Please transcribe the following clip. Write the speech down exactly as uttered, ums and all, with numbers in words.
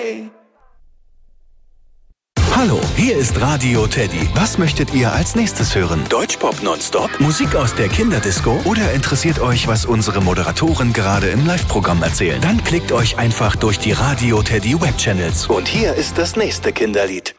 way. Hallo, hier ist Radio Teddy. Was möchtet ihr als nächstes hören? Deutschpop nonstop? Musik aus der Kinderdisco? Oder interessiert euch, was unsere Moderatoren gerade im Live-Programm erzählen? Dann klickt euch einfach durch die Radio Teddy Webchannels. Und hier ist das nächste Kinderlied.